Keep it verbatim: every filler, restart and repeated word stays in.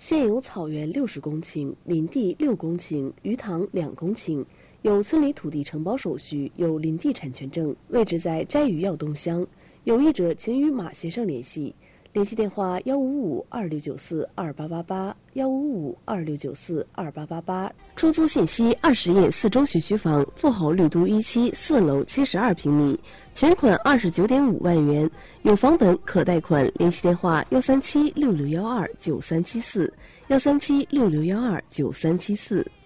现有草原六十公顷，林地六公顷，鱼塘两公顷，有村里土地承包手续，有林地产权证，位置在斋鱼耀东乡。有意者请与马先生联系，联系电话：幺五五二六九四二八八八，幺五五二六九四二八八八。出租信息：二十页四中学区房，富豪绿都一期四楼七十二平米，全款二十九点五万元，有房本可贷款。联系电话：幺三七六六幺二九三七四，幺三七六六幺二九三七四。